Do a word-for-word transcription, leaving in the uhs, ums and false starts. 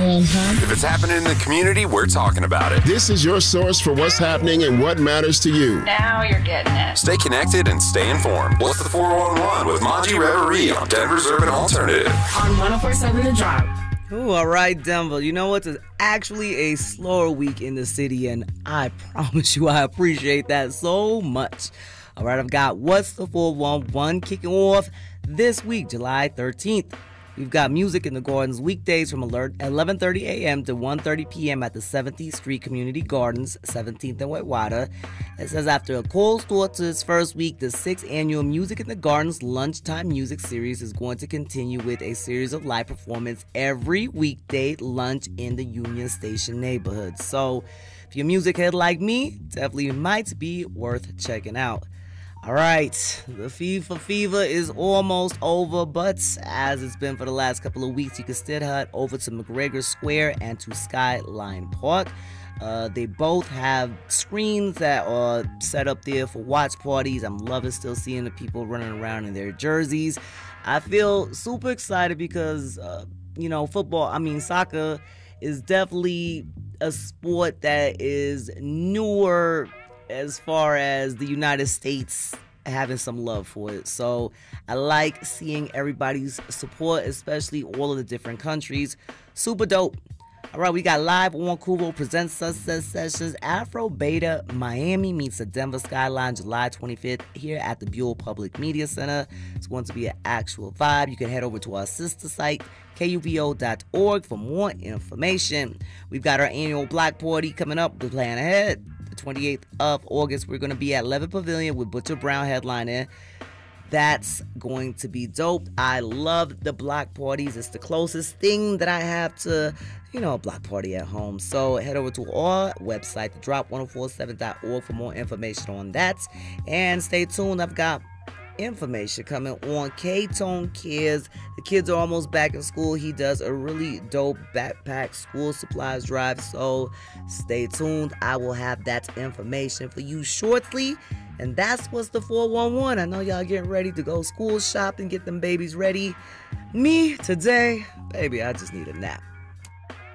Mm-hmm. If it's happening in the community, we're talking about it. This is your source for what's happening and what matters to you. Now you're getting it. Stay connected and stay informed. What's the four one one with Monty Reverie on Denver's Urban Alternative? On one oh four point seven The Drop. Ooh, all right, Denver. You know what? It's actually a slower week in the city, and I promise you I appreciate that so much. All right, I've got What's the four one one kicking off this week, July thirteenth. We've got music in the Gardens weekdays from eleven thirty a.m. to one thirty p.m. at the seventeenth Street Community Gardens, seventeenth and Whitewater. It says after a cold start to its first week, the sixth annual Music in the Gardens Lunchtime Music Series is going to continue with a series of live performances every weekday lunch in the Union Station neighborhood. So if you're a music head like me, definitely might be worth checking out. All right, the FIFA fever is almost over, but as it's been for the last couple of weeks, you can still head over to McGregor Square and to Skyline Park. Uh, they both have screens that are set up there for watch parties. I'm loving still seeing the people running around in their jerseys. I feel super excited because, uh, you know, football, I mean, soccer is definitely a sport that is newer as far as the United States having some love for it. So I like seeing everybody's support, especially all of the different countries. Super dope. All right, we got Live on Kubo presents Sunset Sessions. Afro Beta Miami meets the Denver Skyline July twenty-fifth here at the Buell Public Media Center. It's going to be an actual vibe. You can head over to our sister site, K U B O dot org, for more information. We've got our annual block party coming up. We're planning ahead. twenty-eighth of August, we're going to be at Levitt Pavilion with Butcher Brown headlining. That's going to be dope. I love the block parties. It's the closest thing that I have to, you know, a block party at home. So head over to our website, the drop one oh four seven dot org, for more information on that. And stay tuned. I've got information coming on K-Tone Cares. The kids are almost back in school. He does a really dope backpack school supplies drive, so stay tuned. I will have that information for you shortly. And that's what's the four one one. I know y'all getting ready to go school shopping, get them babies ready. Me today, baby, I just need a nap.